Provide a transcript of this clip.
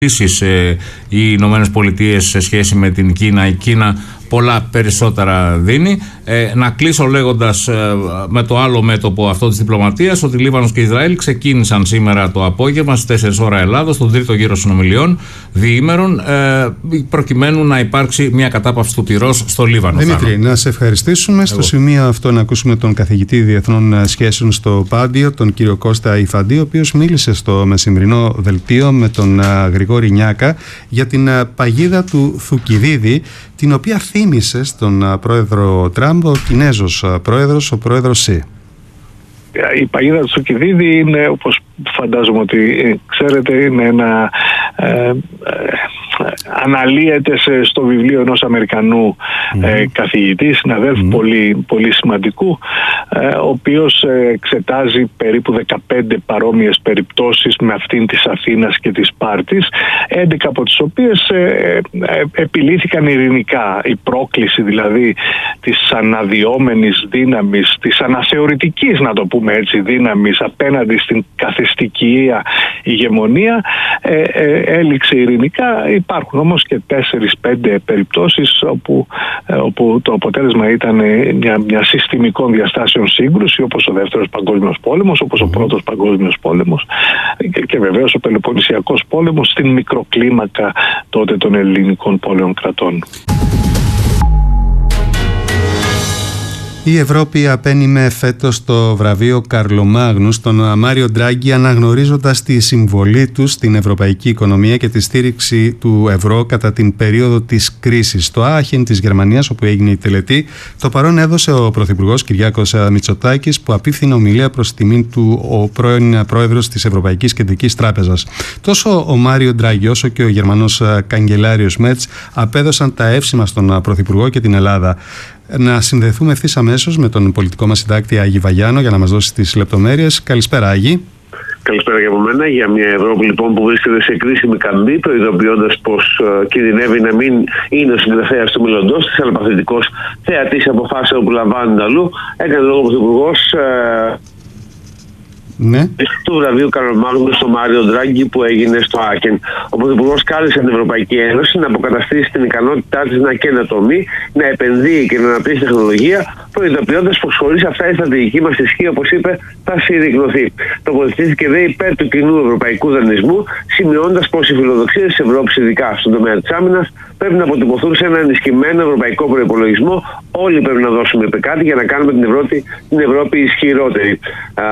οι Ηνωμένες Πολιτείες σε σχέση με την Κίνα. Η Κίνα πολλά περισσότερα δίνει. Να κλείσω λέγοντας με το άλλο μέτωπο αυτό της διπλωματίας ότι Λίβανος και Ισραήλ ξεκίνησαν σήμερα το απόγευμα στις 4 ώρα Ελλάδος τον τρίτο γύρο συνομιλιών διήμερων προκειμένου να υπάρξει μια κατάπαυση του πυρός στο Λίβανο. Δημήτρη, να σε ευχαριστήσουμε. Στο σημείο αυτό να ακούσουμε τον καθηγητή Διεθνών Σχέσεων στο Πάντιο, τον κύριο Κώστα Ιφαντή, ο οποίος μίλησε στο μεσημερινό δελτίο με τον Γρηγόρη Νιάκα για την παγίδα του Θουκυδίδη, την οποία θύμισε στον πρόεδρο Τραμπ ο Κινέζος πρόεδρος, ο πρόεδρος Σι. Η παγίδα του Θουκυδίδη είναι, όπως φαντάζομαι ότι ξέρετε, είναι ένα αναλύεται στο βιβλίο ενός Αμερικανού καθηγητή, συναδέλφου πολύ, πολύ σημαντικού, ο οποίος εξετάζει περίπου 15 παρόμοιες περιπτώσεις με αυτήν της Αθήνας και της Σπάρτης, 11 από τις οποίες επιλύθηκαν ειρηνικά. Η πρόκληση δηλαδή της αναδυόμενης δύναμης, της αναθεωρητικής, να το πούμε έτσι, δύναμης απέναντι στην καθεστική ηγεμονία έληξε ειρηνικά. Υπάρχουν όμως και 4-5 περιπτώσεις όπου το αποτέλεσμα ήταν μια συστημικών διαστάσεων σύγκρουση, όπως ο Δεύτερος Παγκόσμιος Πόλεμος, όπως ο Πρώτος Παγκόσμιος Πόλεμος και βεβαίως ο Πελοποννησιακός Πόλεμος στην μικροκλίμακα τότε των ελληνικών πόλεων κρατών. Η Ευρώπη απένιμε φέτος το βραβείο Καρλομάγνου στον Μάριο Ντράγκη, αναγνωρίζοντας τη συμβολή του στην ευρωπαϊκή οικονομία και τη στήριξη του ευρώ κατά την περίοδο της κρίσης. Στο Άαχεν της Γερμανίας, όπου έγινε η τελετή, το παρόν έδωσε ο Πρωθυπουργός Κυριάκος Μητσοτάκης, που απίφθινε ομιλία προς τιμήν του ο πρώην πρόεδρος της Ευρωπαϊκής Κεντρικής Τράπεζας. Τόσο ο Μάριο Ντράγκη όσο και ο Γερμανός καγκελάριος Μέτς απέδωσαν τα εύσημα στον Πρωθυπουργό και την Ελλάδα. Να συνδεθούμε ευθύς αμέσως με τον πολιτικό μας συντάκτη Άγη Βαγιάνο για να μας δώσει τις λεπτομέρειες. Καλησπέρα, Άγη. Καλησπέρα και από μένα. Για μια Ευρώπη λοιπόν που βρίσκεται σε κρίσιμη καμπή, προειδοποιώντας πως κινδυνεύει να μην είναι ο συγγραφέας του μέλλοντός της, αλλά παθητικός θεατής αποφάσεων που λαμβάνουν αλλού, έκανε λόγο ο Πρωθυπουργός του βραβείου Καρλομάγνου στο Μάριο Ντράγκη που έγινε στο Άχεν. Ο Πρωθυπουργός κάλεσε την Ευρωπαϊκή Ένωση να αποκαταστήσει την ικανότητά της να καινοτομεί, να επενδύει και να αναπτύσσει τεχνολογία, προειδοποιώντας πως χωρίς αυτά η στρατηγική μας ισχύ, όπως είπε, θα συρρικνωθεί. Τοποθετήθηκε δε υπέρ του κοινού ευρωπαϊκού δανεισμού, σημειώνοντας πως οι φιλοδοξίες της Ευρώπης, ειδικά στον τομέα της άμυνας, πρέπει να αποτυπωθούν σε ένα ενισχυμένο ευρωπαϊκό προϋπολογισμό. Όλοι πρέπει να δώσουμε κάτι για να κάνουμε την Ευρώπη ισχυρότερη.